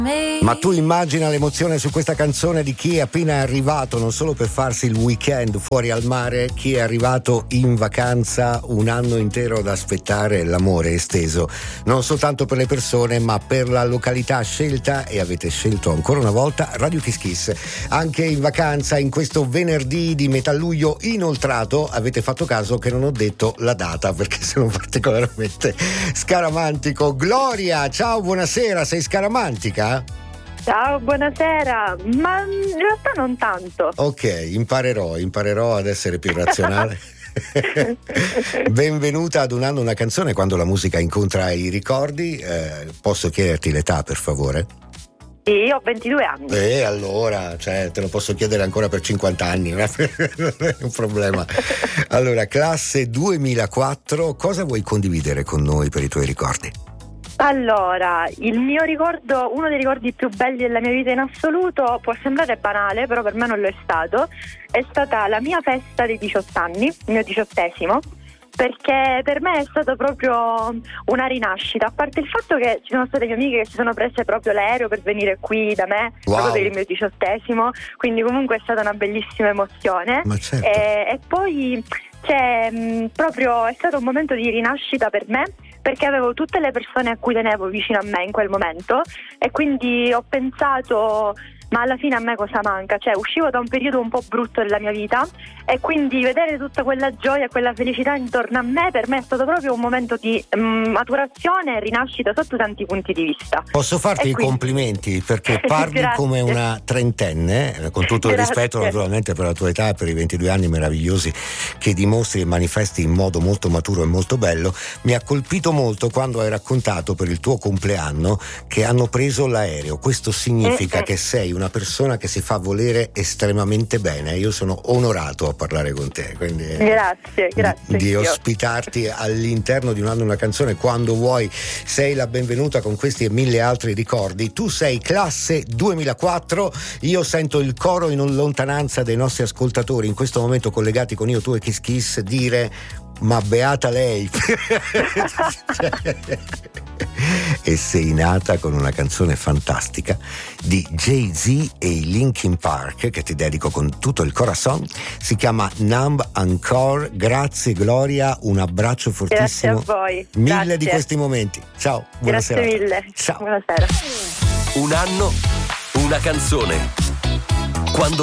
Ma tu immagina l'emozione su questa canzone di chi è appena arrivato non solo per farsi il weekend fuori al mare, chi è arrivato in vacanza un anno intero ad aspettare l'amore esteso non soltanto per le persone ma per la località scelta, e avete scelto ancora una volta Radio Kiss Kiss. Anche in vacanza in questo venerdì di metà luglio inoltrato avete fatto caso che non ho detto la data perché sono particolarmente scaramantico. Gloria, ciao, buonasera, sei scaramantica? Ciao, buonasera, ma in realtà non tanto. Ok, imparerò ad essere più razionale. Benvenuta ad Un anno una canzone, quando la musica incontra i ricordi. Posso chiederti l'età, per favore? Sì, io ho 22 anni. Allora, te lo posso chiedere ancora per 50 anni, non è un problema. Allora, classe 2004, cosa vuoi condividere con noi per i tuoi ricordi? Allora, il mio ricordo, uno dei ricordi più belli della mia vita in assoluto, può sembrare banale, però per me non lo è stata la mia festa dei 18 anni, il mio 18esimo, perché per me è stato proprio una rinascita, a parte il fatto che ci sono state mie amiche che si sono prese proprio l'aereo per venire qui da me, proprio per il mio 18esimo, quindi comunque è stata una bellissima emozione. Ma certo. E poi proprio è stato un momento di rinascita per me, perché avevo tutte le persone a cui tenevo vicino a me in quel momento, e quindi ho pensato: ma alla fine a me cosa manca? Cioè, uscivo da un periodo un po' brutto della mia vita, e quindi vedere tutta quella gioia e quella felicità intorno a me, per me è stato proprio un momento di maturazione e rinascita sotto tanti punti di vista. Posso farti i complimenti, perché parli come una trentenne, con tutto il rispetto naturalmente per la tua età e per i 22 anni meravigliosi che dimostri e manifesti in modo molto maturo e molto bello. Mi ha colpito molto quando hai raccontato per il tuo compleanno che hanno preso l'aereo. Questo significa che sei una persona che si fa volere estremamente bene. Io sono onorato a parlare con te, quindi grazie di ospitarti all'interno di Un anno una canzone quando vuoi. Sei la benvenuta con questi e mille altri ricordi. Tu sei classe 2004, io sento il coro in lontananza dei nostri ascoltatori in questo momento collegati con Io, Tu e Kiss Kiss dire: ma beata lei. E sei nata con una canzone fantastica di Jay-Z e i Linkin Park, che ti dedico con tutto il corazon. Si chiama Numb Encore. Grazie Gloria, un abbraccio fortissimo. Grazie a voi. Mille di questi momenti. Ciao, buonasera. Grazie mille. Ciao. Buonasera. Un anno, una canzone. Quando